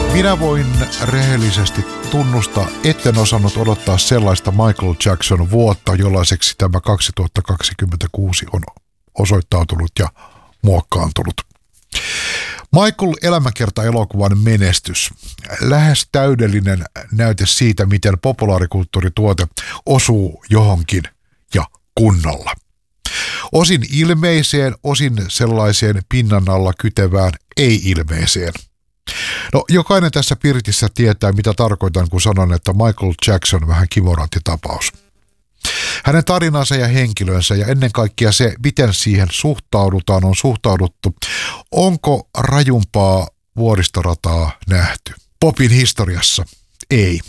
Minä voin rehellisesti tunnustaa, etten osannut odottaa sellaista Michael Jackson vuotta, jollaiseksi tämä 2026 on osoittautunut ja muokkaantunut. Michael elämäkerta-elokuvan menestys. Lähes täydellinen näyte siitä, miten populaarikulttuurituote osuu johonkin ja kunnolla. Osin ilmeiseen, osin sellaiseen pinnan alla kytevään ei-ilmeiseen. No, jokainen tässä pirtissä tietää, mitä tarkoitan, kun sanon, että Michael Jackson vähän kimoranttitapaus. Hänen tarinansa ja henkilönsä ja ennen kaikkea se, miten siihen suhtaudutaan, on suhtauduttu. Onko rajumpaa vuoristorataa nähty? Popin historiassa? Ei.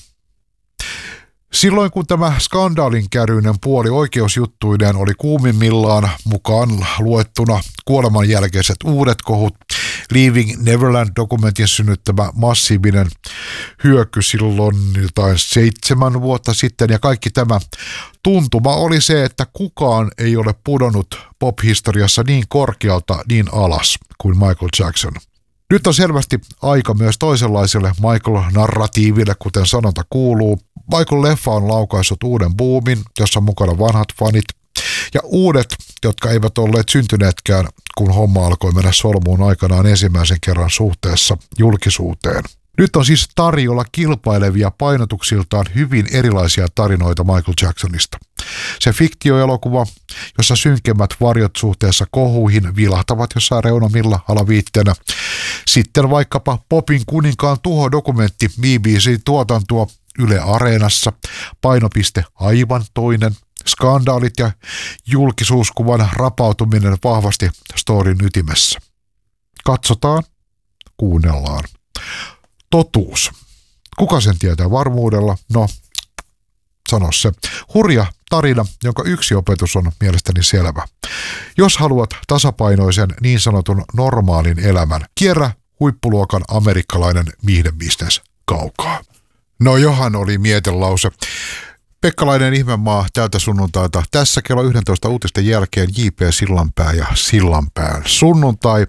Silloin kun tämä skandaalinkäryinen puoli oikeusjuttuineen oli kuumimmillaan, mukaan luettuna kuoleman jälkeiset uudet kohut, Leaving Neverland-dokumentin synnyttämä massiivinen hyöky silloin jotain 7 vuotta sitten, ja kaikki tämä tuntuma oli se, että kukaan ei ole pudonnut pop-historiassa niin korkealta niin alas kuin Michael Jackson. Nyt on selvästi aika myös toisenlaiselle Michael-narratiiville, kuten sanonta kuuluu. Michael-leffa on laukaissut uuden boomin, jossa on mukana vanhat fanit ja uudet, jotka eivät olleet syntyneetkään, kun homma alkoi mennä solmuun aikanaan ensimmäisen kerran suhteessa julkisuuteen. Nyt on siis tarjolla kilpailevia painotuksiltaan hyvin erilaisia tarinoita Michael Jacksonista. Se fiktioelokuva, jossa synkemmät varjot suhteessa kohuihin vilahtavat jossain reunamilla alaviitteenä. Sitten vaikkapa Popin kuninkaan tuho-dokumentti BBC-tuotantoa Yle Areenassa, painopiste aivan toinen, skandaalit ja julkisuuskuvan rapautuminen vahvasti storin ytimessä. Katsotaan, kuunnellaan. Totuus. Kuka sen tietää varmuudella? No, sano se. Hurja tarina, jonka yksi opetus on mielestäni selvä. Jos haluat tasapainoisen niin sanotun normaalin elämän, kierrä huippuluokan amerikkalainen viihdebisnes kaukaa. No johan oli mietelause. Pekkalainen ihmemaa tältä sunnuntailta. Tässä kello 11 uutisten jälkeen J.P. Sillanpää ja Sillanpään sunnuntai.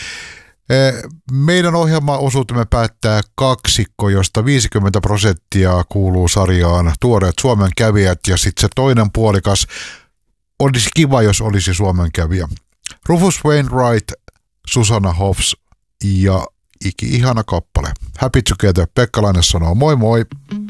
Meidän ohjelmaosuutemme päättää kaksikko, josta 50% kuuluu sarjaan tuoreet Suomen kävijät ja sitten se toinen puolikas olisi kiva, jos olisi Suomen kävijä. Rufus Wainwright, Susanna Hoffs ja ihana kappale. Happy Together. Pekkalainen sanoo moi moi.